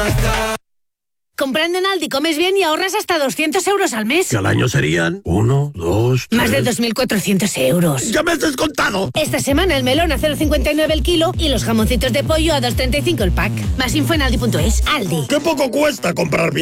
Comprando en Aldi comes bien y ahorras hasta 200 euros al mes. Que al año serían 1, 2, 3... Más de 2.400 euros. ¡Ya me has descontado! Esta semana el melón a 0,59 el kilo y los jamoncitos de pollo a 2,35 el pack. Más info en aldi.es. Aldi. ¡Qué poco cuesta comprar bien!